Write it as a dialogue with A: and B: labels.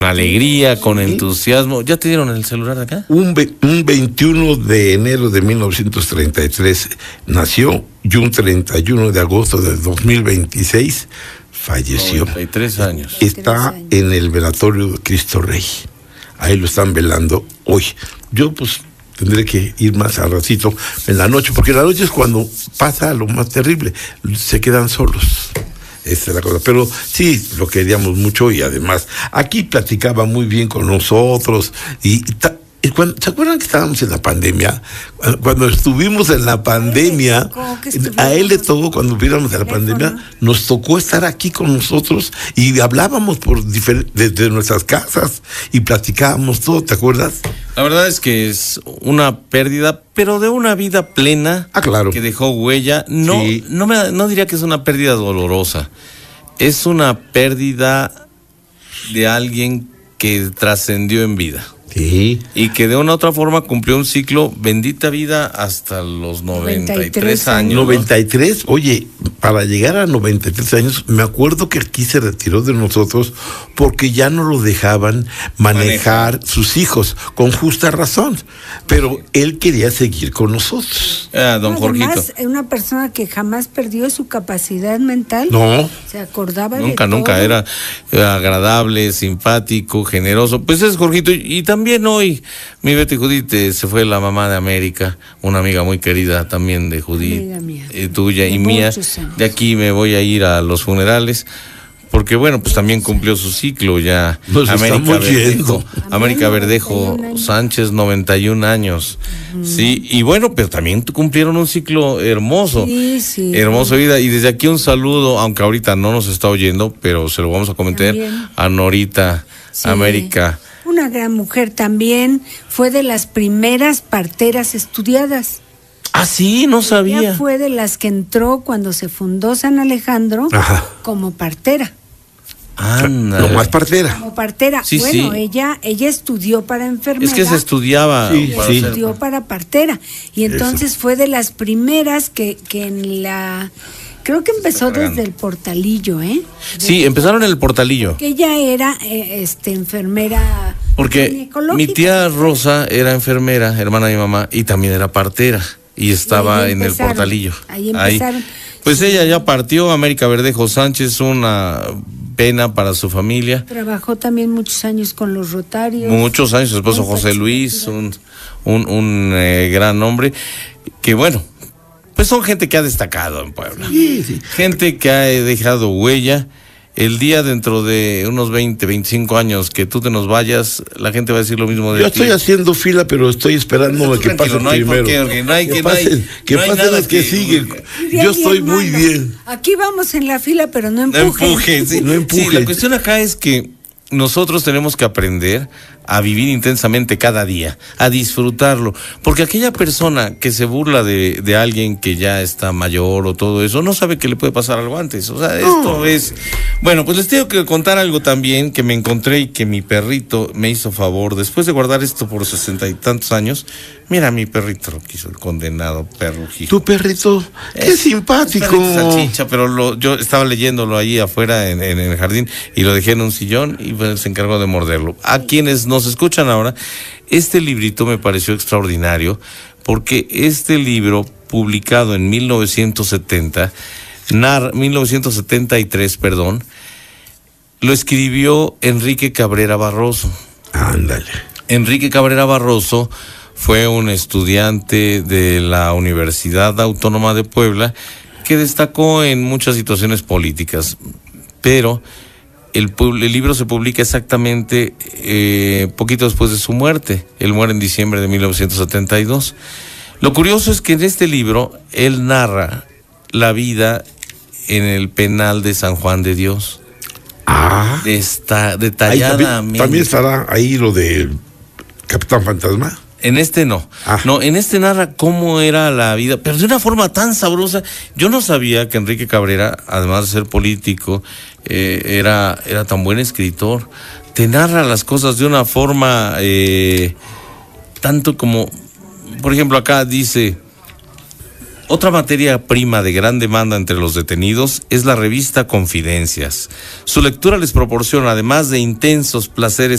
A: alegría, con entusiasmo. ¿Ya te dieron el celular de acá?
B: Un 21 de enero de 1933 nació y un 31 de agosto de 2026 falleció.
A: 93 años.
B: Está en el velatorio de Cristo Rey. Ahí lo están velando hoy. Yo pues tendré que ir más al ratito en la noche, porque la noche es cuando pasa lo más terrible. Se quedan solos. Esta es la cosa, pero sí, lo queríamos mucho y además aquí platicaba muy bien con nosotros y ¿se acuerdan que estábamos en la pandemia? Cuando estuvimos en la pandemia, a él le tocó, cuando viéramos de la pandemia, nos tocó estar aquí con nosotros y hablábamos desde nuestras casas y platicábamos todo, ¿te acuerdas?
A: La verdad es que es una pérdida, pero de una vida plena.
B: Claro.
A: Que dejó huella. No, sí. No diría que es una pérdida dolorosa. Es una pérdida de alguien que trascendió en vida.
B: Sí.
A: Y que de una u otra forma cumplió un ciclo, bendita vida, hasta los 93 años.
B: 93, oye, para llegar a 93 años, me acuerdo que aquí se retiró de nosotros porque ya no lo dejaban manejar sus hijos, con justa razón. Pero él quería seguir con nosotros.
A: Don Jorgito.
C: Además, una persona que jamás perdió su capacidad mental.
B: No.
C: Se acordaba
A: nunca,
C: de todo.
A: Nunca, era agradable, simpático, generoso. Pues es Jorgito, y también hoy, mi Betty Judith, se fue la mamá de América, una amiga muy querida también de Judith, tuya y mía. De aquí me voy a ir a los funerales, porque bueno, pues también cumplió su ciclo ya. América Verdejo Sánchez, 91 años. Sí, y bueno, pero también cumplieron un ciclo hermoso.
C: Sí.
A: Hermosa vida. Y desde aquí un saludo, aunque ahorita no nos está oyendo, pero se lo vamos a comentar también a Norita, América.
C: Una gran mujer también, fue de las primeras parteras estudiadas.
A: Ah, sí, no sabía.
C: Ella fue de las que entró cuando se fundó San Alejandro. Ajá. Como partera.
B: Lo más partera.
C: Como partera.
A: Sí,
C: bueno,
A: sí.
C: Ella estudió para enfermera.
A: Es que se estudiaba.
C: Estudió para partera. Y entonces fue de las primeras que en la... Creo que empezó desde el Portalillo, ¿eh?
A: Sí, empezaron en el Portalillo.
C: Que ella era enfermera.
A: Porque mi tía Rosa era enfermera, hermana de mi mamá, y también era partera. Y estaba en el Portalillo.
C: Ahí empezaron.
A: Pues ella ya partió, América Verdejo Sánchez, una pena para su familia.
C: Trabajó también muchos años con los Rotarios.
A: Muchos años, su esposo José Luis, un gran hombre, que bueno, pues son gente que ha destacado en Puebla.
B: Sí.
A: Gente que ha dejado huella. El día dentro de unos 20, 25 años que tú te nos vayas, la gente va a decir lo mismo de ti.
B: Yo estoy haciendo fila, pero estoy esperando que pasen primero. Que pasen los que siguen. Yo estoy muy bien.
C: Aquí vamos en la fila, pero no empujen.
A: No empujen. Sí, la cuestión acá es que nosotros tenemos que aprender a vivir intensamente cada día, a disfrutarlo, porque aquella persona que se burla de alguien que ya está mayor o todo eso, no sabe que le puede pasar algo antes. O sea, esto es... Bueno, pues les tengo que contar algo también que me encontré y que mi perrito me hizo favor, después de guardar esto por 60 y tantos años. Mira, mi perrito lo quiso, el condenado perro.
B: Tu perrito, qué simpático.
A: Salchicha, pero yo estaba leyéndolo allí afuera en el jardín y lo dejé en un sillón y pues, se encargó de morderlo. A quienes nos escuchan ahora, este librito me pareció extraordinario porque este libro, publicado en 1973, lo escribió Enrique Cabrera Barroso.
B: Ándale.
A: Enrique Cabrera Barroso fue un estudiante de la Universidad Autónoma de Puebla que destacó en muchas situaciones políticas, pero el libro se publica exactamente poquito después de su muerte. Él muere en diciembre de 1972. Lo curioso es que en este libro él narra la vida en el penal de San Juan de Dios. Está detalladamente.
B: ¿También estará ahí lo de Capitán Fantasma?
A: En este no. No, en este narra cómo era la vida, pero de una forma tan sabrosa. Yo no sabía que Enrique Cabrera, además de ser político, era tan buen escritor. Te narra las cosas de una forma tanto como, por ejemplo, acá dice: otra materia prima de gran demanda entre los detenidos es la revista Confidencias. Su lectura les proporciona, además de intensos placeres